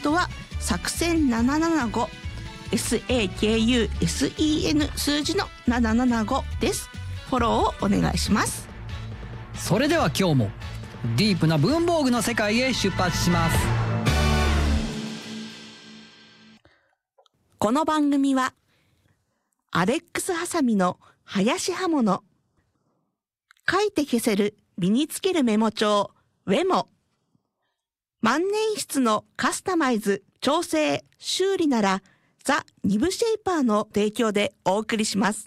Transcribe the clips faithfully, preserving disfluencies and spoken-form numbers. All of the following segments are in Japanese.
ドは作戦ななななご サクセン 数字のななななごです。フォローをお願いします。 それでは今日もディープな文房具の世界へ出発します。 この番組はアレックスハサミの林刃物、書いて消せる身につけるメモ帳ウェモ、万年筆のカスタマイズ調整修理ならザ・ニブシェイパーの提供でお送りします。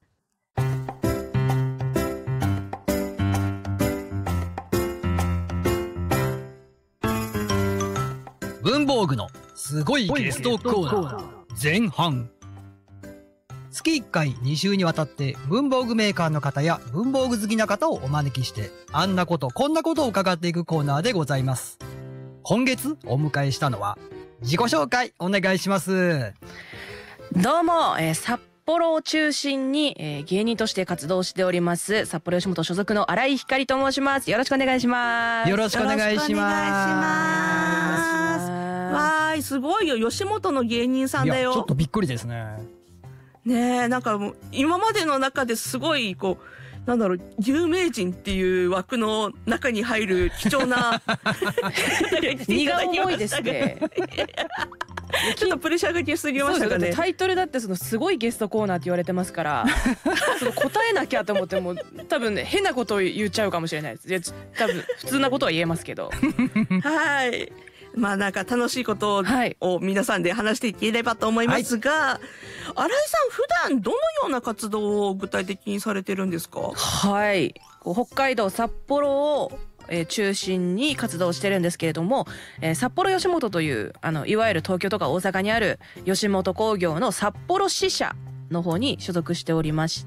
文房具のすごいゲストコーナー前半。月いっかいに週にわたって文房具メーカーの方や文房具好きな方をお招きしてあんなことこんなことを伺っていくコーナーでございます。今月お迎えしたのは自己紹介お願いします。 どうも、えー、札幌を中心に、えー、芸人として活動しております札幌吉本所属の新井ひかりと申します。よろしくお願いします。 よろしくお願いします。 わーい、すごいよ、吉本の芸人さんだよ。 いやちょっとびっくりですね。 ねえ、なんかもう今までの中ですごいこうなんだろう、有名人っていう枠の中に入る貴重な荷が重いですね。 ちょっとプレッシャーがきすぎましたかね。 タイトルだってそのすごいゲストコーナーって言われてますからその答えなきゃと思っても多分ね変なことを言っちゃうかもしれないです。多分普通なことは言えますけどはい、まあなんか楽しいことを皆さんで話していければと思いますが、はい、新井さん普段どのような活動を具体的にされてるんですか？ はい、北海道札幌をえー、中心に活動してるんですけれども、えー、札幌吉本というあのいわゆる東京とか大阪にある吉本興業の札幌支社の方に所属しておりまして、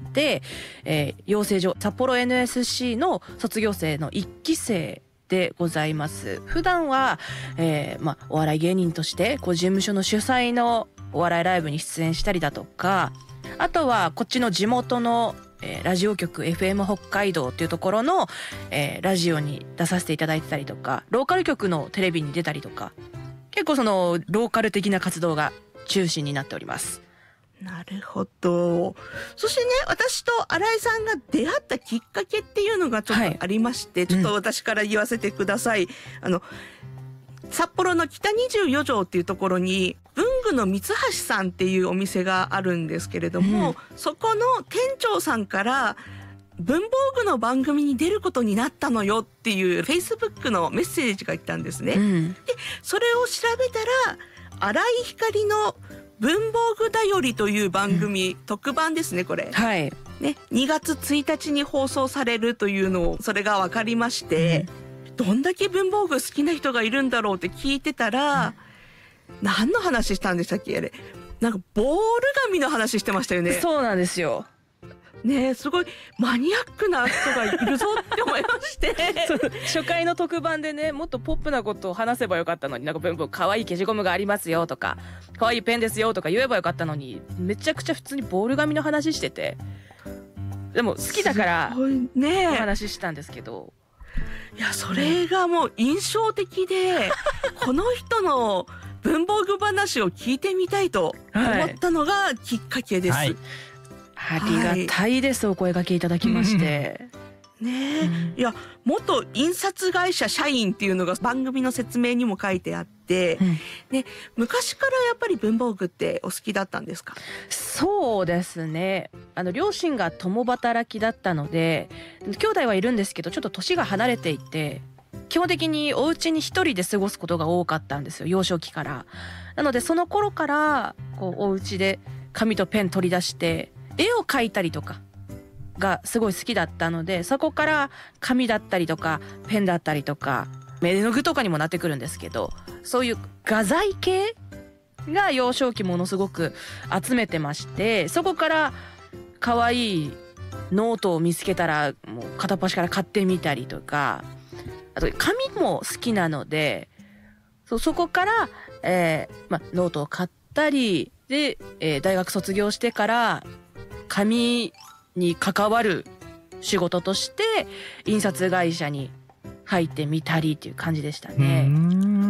えー、養成所札幌 エヌエスシー の卒業生のいっき生でございます。普段は、えーま、お笑い芸人としてこう事務所の主催のお笑いライブに出演したりだとか、あとはこっちの地元のえー、ラジオ局 エフエム 北海道っていうところの、えー、ラジオに出させていただいてたりとか、ローカル局のテレビに出たりとか、結構そのローカル的な活動が中心になっております。 なるほど。そしてね、私と新井さんが出会ったきっかけっていうのがちょっとありまして、はい、ちょっと私から言わせてください。うん、あの札幌の北にじゅうよ条っていうところに文具の三橋さんっていうお店があるんですけれども、うん、そこの店長さんから文房具の番組に出ることになったのよっていうフェイスブックのメッセージが来たんですね。うん、でそれを調べたら新井ひかりの文房具だよりという番組、うん、特番ですねこれ、 はいね、にがつついたちに放送されるというのをそれが分かりまして、うん、どんだけ文房具好きな人がいるんだろうって聞いてたら、うん何の話したんでしたっけ？あれなんかボール紙の話してましたよね。 そうなんですよね。すごいマニアックな人がいるぞって思いまして初回の特番でね、もっとポップなことを話せばよかったのに、なんか文房具可愛い消しゴムがありますよとか可愛いペンですよとか言えばよかったのに、めちゃくちゃ普通にボール紙の話してて、でも好きだからねお話ししたんですけど、 いやそれがもう印象的でこの人の文房具話を聞いてみたいと思ったのがきっかけです、はいはい、ありがたいです、はい、お声掛けいただきましてねえ、うん、いや元印刷会社社員っていうのが番組の説明にも書いてあって、うんね、昔からやっぱり文房具ってお好きだったんですか？ そうですね、あの両親が共働きだったので、兄弟はいるんですけどちょっと年が離れていて、基本的にお家に一人で過ごすことが多かったんですよ、幼少期から。なのでその頃からこうお家で紙とペン取り出して絵を描いたりとかがすごい好きだったので、そこから紙だったりとかペンだったりとか絵の具とかにもなってくるんですけど、そういう画材系が幼少期ものすごく集めてまして、そこから可愛いノートを見つけたらもう片っ端から買ってみたりとか、あと紙も好きなので、そ, そこから、えーま、ノートを買ったりで、えー、大学卒業してから紙に関わる仕事として印刷会社に入ってみたりっていう感じでしたね。